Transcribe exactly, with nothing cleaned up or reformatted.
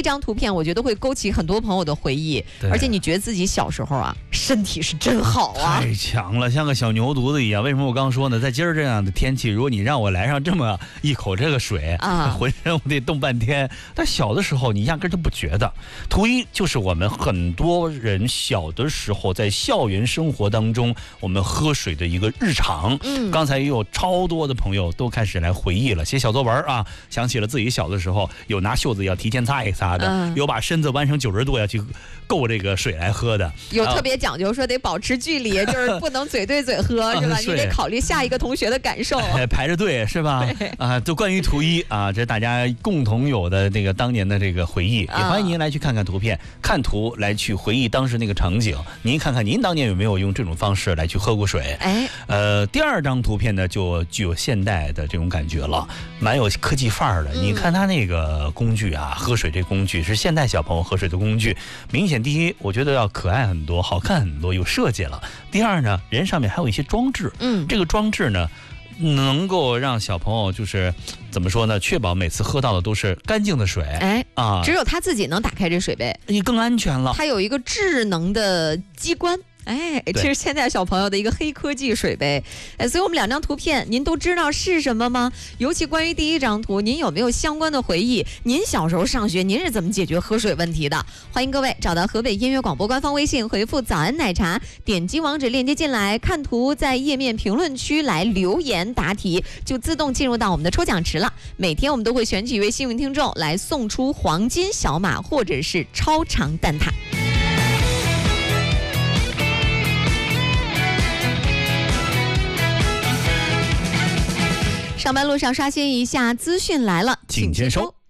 张图片，我觉得会勾起很多朋友的回忆，而且你觉得自己小时候啊，身体是真好啊， 太强了，像个小牛犊子一样。为什么我刚刚说呢？在今儿这样的天气，如果你让我来上这么一口这个水啊，浑身我得冻半天。但小的时候你压根都不觉得。图一就是我们很多人小的时候在校园生活当中，我们喝水的一个日常。嗯，刚才也有超多的朋友都开始来回忆了，写小作文啊，想起了自己小的时候，有拿袖子要提前擦一擦的，嗯、有把身子弯成九十度要去够这个水来喝的， 有特别讲究说得保持距离，就是不能嘴对嘴喝，是吧？你得考虑下一个同学的感受， 哎、排着队是吧？啊，就关于图一啊，这大家共同有的这个当年的这个回忆，也欢迎您来去看看图片，看图来去回忆当时那个场景。您看看您当年有没有用这种方式来去喝过水？哎，呃，第二张图片呢就具有现代的这种感觉了，蛮有科技范儿的。嗯、你看它那个工具啊，喝水这工具是现代小朋友喝水的工具，明显第一，我觉得要可爱很多，好看很多，有设计了。第二呢，人上面还有一些装置，嗯，这个装置呢，能够让小朋友就是怎么说呢，确保每次喝到的都是干净的水。哎啊， 只有他自己能打开这水杯， 你更安全了。 它有一个智能的机关。哎，这是现在小朋友的一个黑科技水杯，哎，所以我们两张图片，您都知道是什么吗？尤其关于第一张图，您有没有相关的回忆？您小时候上学，您是怎么解决喝水问题的？欢迎各位找到河北音乐广播官方微信，回复“早安奶茶”，点击网址链接进来，看图，在页面评论区来留言答题，就自动进入到我们的抽奖池了。每天我们都会选取一位幸运听众来送出黄金小马或者是超长蛋挞。上班路上刷新一下资讯来了， 请接收。